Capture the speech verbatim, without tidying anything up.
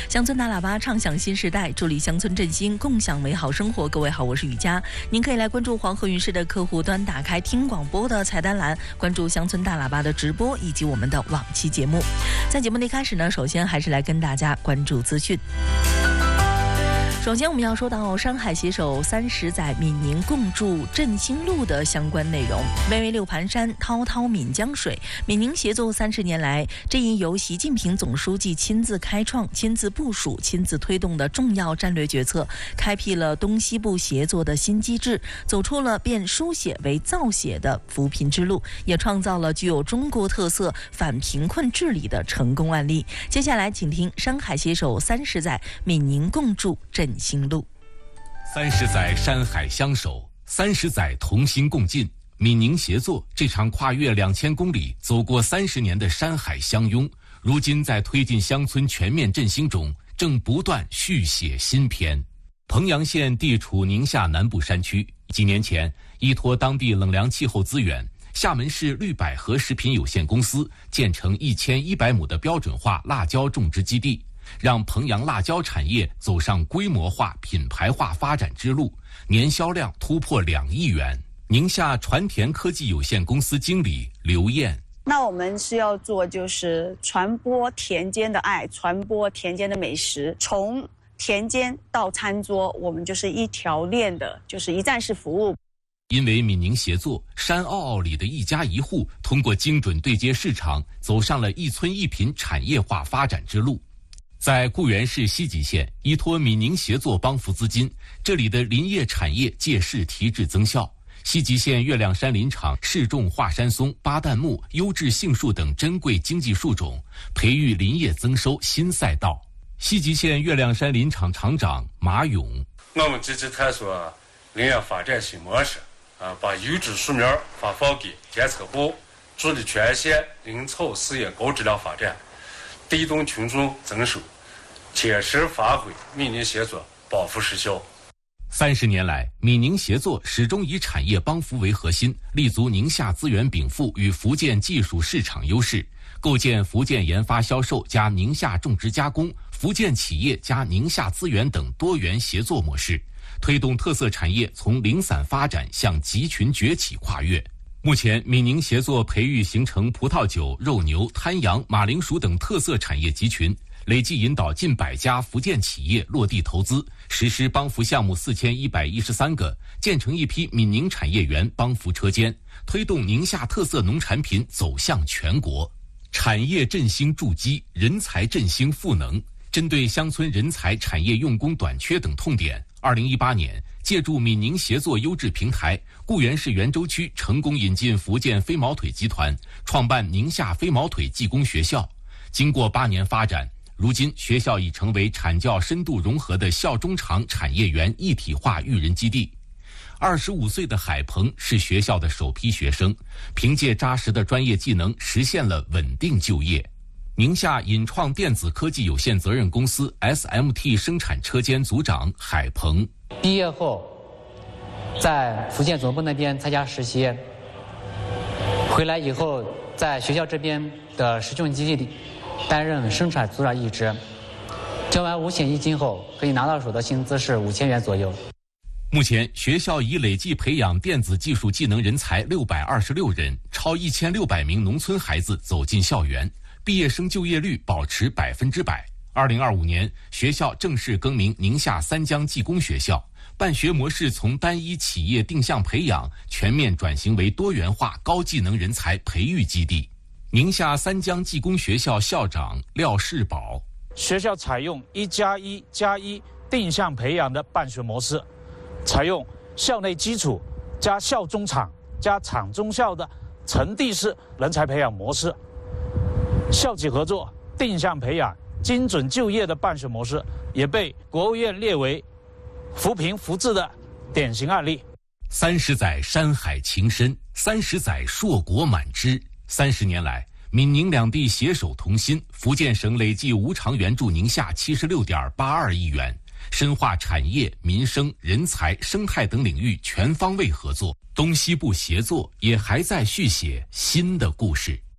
乡村大喇叭唱响新时代，助力乡村振兴，共享美好生活。各位好，我是雨佳。您可以来关注黄河云视的客户端，打开听广播的菜单栏，关注乡村大喇叭的直播以及我们的往期节目。在节目的一开始呢，首先还是来跟大家关注资讯。首先我们要说到山海携手三十载闽宁共筑振兴路的相关内容。巍巍六盘山，滔滔闽江水，闽宁协作三十年来，这一由习近平总书记亲自开创、亲自部署、亲自推动的重要战略决策，开辟了东西部协作的新机制，走出了变书写为造写的扶贫之路，也创造了具有中国特色反贫困治理的成功案例。接下来请听山海携手三十载闽宁共筑振兴路。 三十载山海相守，三十载同心共进，闽宁协作这场跨越两千公里、走过三十年的山海相拥，如今在推进乡村全面振兴中，正不断续写新篇。彭阳县地处宁夏南部山区，几年前依托当地冷凉气候资源，厦门市绿百合食品有限公司建成一千一百亩的标准化辣椒种植基地，让彭阳辣椒产业走上规模化、品牌化发展之路，年销量突破两亿元。宁夏传田科技有限公司经理刘燕： 那我们是要做就是传播田间的爱，传播田间的美食，从田间到餐桌，我们就是一条链的，就是一站式服务。 因为闽宁协作，山坳坳里的一家一户通过精准对接市场，走上了一村一品产业化发展之路。在固原市西吉县，依托闽宁协作帮扶资金，这里的林业产业借势提质增效。西吉县月亮山林场试种华山松、巴旦木、优质杏树等珍贵经济树种，培育林业增收新赛道。西吉县月亮山林场场长马勇： 我们积极探索林业发展新模式，啊，把优质树苗发放给监测户，助力全县林草事业高质量发展，推动群众增收，切实发挥闽宁协作帮扶实效。 三十年来，闽宁协作始终以产业帮扶为核心，立足宁夏资源禀赋与福建技术市场优势，构建福建研发销售加宁夏种植加工、福建企业加宁夏资源等多元协作模式，推动特色产业从零散发展向集群崛起跨越。目前，闽宁协作培育形成葡萄酒、肉牛、滩羊、马铃薯等特色产业集群，累计引导近百家福建企业落地投资，实施帮扶项目四千一百一十三个，建成一批闽宁产业园帮扶车间，推动宁夏特色农产品走向全国。产业振兴筑基，人才振兴赋能。针对乡村人才、产业用工短缺等痛点，二零一八年，借助闽宁协作优质平台，固原市元州区成功引进福建飞毛腿集团，创办宁夏飞毛腿技工学校。经过八年发展，如今学校已成为产教深度融合的校中长产业园一体化育人基地。二十五岁的海鹏是学校的首批学生，凭借扎实的专业技能，实现了稳定就业。宁夏引创电子科技有限责任公司 S M T 生产车间组长海鹏： 毕业后，在福建总部那边参加实习，回来以后在学校这边的实证基地担任生产组长一职。交完五险一金后，可以拿到手的薪资是五千元左右。 目前，学校已累计培养电子技术技能人才六百二十六人，超一千六百名农村孩子走进校园。毕业生就业率保持百分之百。二零二五年，学校正式更名宁夏三江技工学校，办学模式从单一企业定向培养，全面转型为多元化高技能人才培育基地。宁夏三江技工学校校长廖世宝： 学校采用一加一加一定向培养的办学模式，采用校内基础加校中场加场中校的层递式人才培养模式。校企合作、定向培养、精准就业的办学模式，也被国务院列为扶贫扶志的典型案例。 三十载山海情深，三十载硕果满枝。三十年来，闽宁两地携手同心，福建省累计无偿援助宁夏七十六点八二亿元，深化产业、民生、人才、生态等领域全方位合作。东西部协作也还在续写新的故事。